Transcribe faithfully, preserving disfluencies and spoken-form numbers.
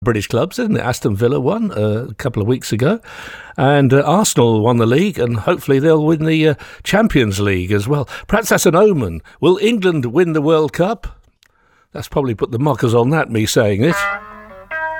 British clubs, isn't it? Aston Villa won uh, a couple of weeks ago, and uh, Arsenal won the league, and hopefully they'll win the uh, Champions League as well. Perhaps that's an omen. Will England win the World Cup? That's probably put the mockers on that, me saying it.